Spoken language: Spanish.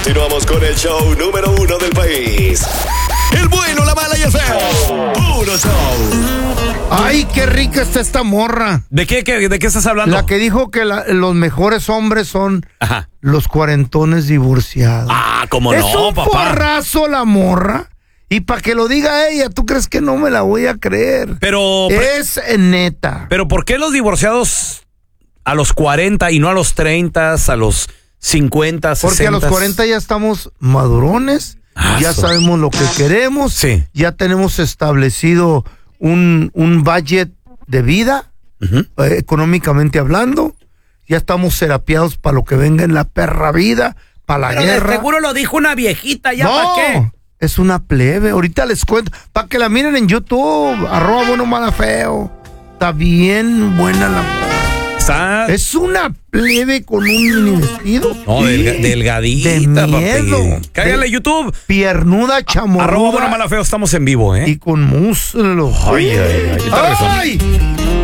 Continuamos con el show número 1 del país. El bueno, la mala y el feo. Puro show. Ay, qué rica está esta morra. ¿De qué estás hablando? La que dijo que los mejores hombres son los cuarentones divorciados. Ah, cómo es no, un papá. porrazo la morra. Y para que lo diga ella, ¿tú crees que no me la voy a creer? Pero es neta. Pero ¿por qué los divorciados a los 40 y no a los 30, a los 50, 60? Porque a los 40 ya estamos madurones, ya sabemos lo que queremos, sí. Ya tenemos establecido un budget de vida, económicamente hablando, ya estamos terapiados para lo que venga en la perra vida, para la guerra. De seguro lo dijo una viejita, ¿ya no, para qué? Es una plebe, ahorita les cuento, para que la miren en YouTube, @buenomala_feo. Está bien buena la mujer. Es una plebe con un mini vestido. No, delgadita, de miedo. papi. Cállale YouTube. Piernuda, chamorruda. @buenomala_feo, estamos en vivo, ¿eh? Y con muslos. Ay.